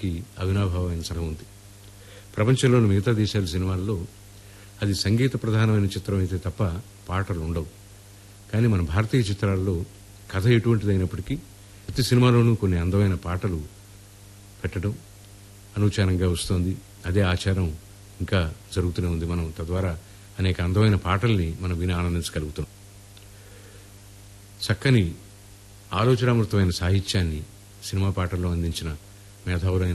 సినిమాకి అవినాభావమైన స్థలం ఉంది. ప్రపంచంలోని మిగతా దేశాల సినిమాల్లో అది సంగీత ప్రధానమైన చిత్రం అయితే తప్ప పాటలు ఉండవు. కానీ మన భారతీయ చిత్రాల్లో కథ ఎటువంటిదైనప్పటికీ ప్రతి సినిమాలోనూ కొన్ని అందమైన పాటలు పెట్టడం అనూచానంగా వస్తోంది. అదే ఆచారం ఇంకా జరుగుతూనే ఉంది. మనం తద్వారా అనేక అందమైన పాటల్ని మనం విని ఆనందించగలుగుతున్నాం. చక్కని ఆలోచనామృతమైన సాహిత్యాన్ని సినిమా పాటల్లో అందించిన మేధావులైన